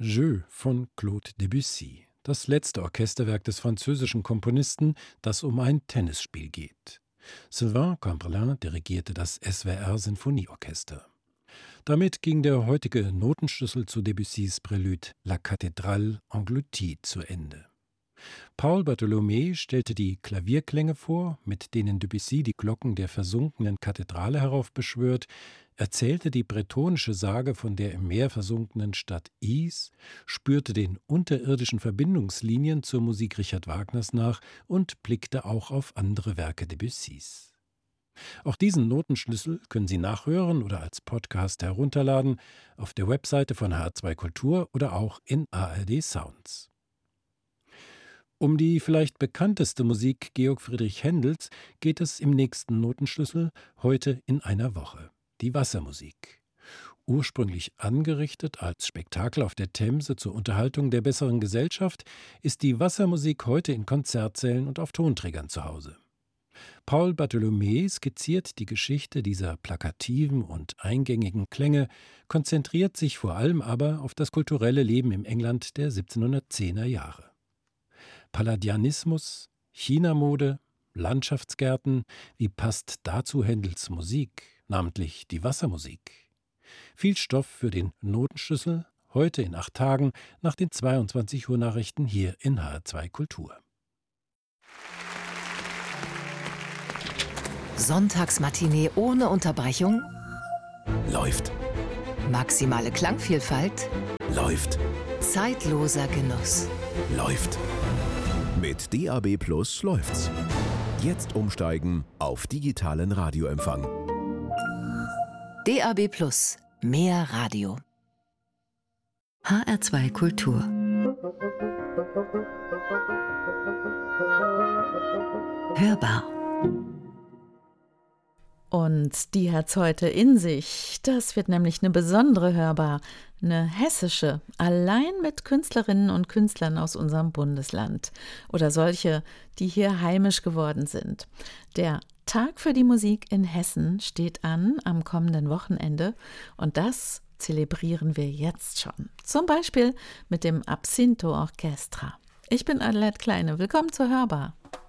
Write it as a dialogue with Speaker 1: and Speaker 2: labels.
Speaker 1: Jeux von Claude Debussy, das letzte Orchesterwerk des französischen Komponisten, das um ein Tennisspiel geht. Sylvain Cambrelin dirigierte das SWR-Sinfonieorchester. Damit ging der heutige Notenschlüssel zu Debussys Prélude La Cathédrale engloutie zu Ende. Paul Bartholomé stellte die Klavierklänge vor, mit denen Debussy die Glocken der versunkenen Kathedrale heraufbeschwört, erzählte die bretonische Sage von der im Meer versunkenen Stadt Is, spürte den unterirdischen Verbindungslinien zur Musik Richard Wagners nach und blickte auch auf andere Werke Debussys. Auch diesen Notenschlüssel können Sie nachhören oder als Podcast herunterladen auf der Webseite von HR2 Kultur oder auch in ARD Sounds. Um die vielleicht bekannteste Musik Georg Friedrich Händels geht es im nächsten Notenschlüssel heute in einer Woche. Die Wassermusik. Ursprünglich angerichtet als Spektakel auf der Themse zur Unterhaltung der besseren Gesellschaft, ist die Wassermusik heute in Konzertsälen und auf Tonträgern zu Hause. Paul Bartholomé skizziert die Geschichte dieser plakativen und eingängigen Klänge, konzentriert sich vor allem aber auf das kulturelle Leben im England der 1710er Jahre. Palladianismus, Chinamode, Landschaftsgärten, wie passt dazu Händels Musik, namentlich die Wassermusik? Viel Stoff für den Notenschlüssel, heute in 8 Tagen nach den 22 Uhr Nachrichten hier in HR2 Kultur.
Speaker 2: Sonntagsmatinee ohne Unterbrechung?
Speaker 3: Läuft.
Speaker 2: Maximale Klangvielfalt?
Speaker 3: Läuft.
Speaker 2: Zeitloser Genuss?
Speaker 3: Läuft. Mit DAB+ läuft's. Jetzt umsteigen auf digitalen Radioempfang.
Speaker 2: DAB+, mehr Radio. HR2 Kultur. Hörbar.
Speaker 4: Und die hat's heute in sich. Das wird nämlich eine besondere Hörbar, eine hessische, allein mit Künstlerinnen und Künstlern aus unserem Bundesland oder solche, die hier heimisch geworden sind. Der Tag für die Musik in Hessen steht an am kommenden Wochenende und das zelebrieren wir jetzt schon. Zum Beispiel mit dem Absinto Orchestra. Ich bin Adelheid Kleine, willkommen zur Hörbar.